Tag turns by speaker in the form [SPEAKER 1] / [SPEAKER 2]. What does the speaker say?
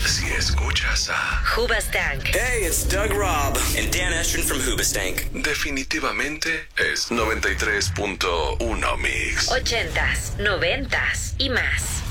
[SPEAKER 1] si escuchas a
[SPEAKER 2] Hoobastank.
[SPEAKER 3] Hey, it's Doug Robb and Dan Estrin from Hoobastank.
[SPEAKER 1] definitivamente es 93.1 Mix.
[SPEAKER 2] 80s, 90s y más.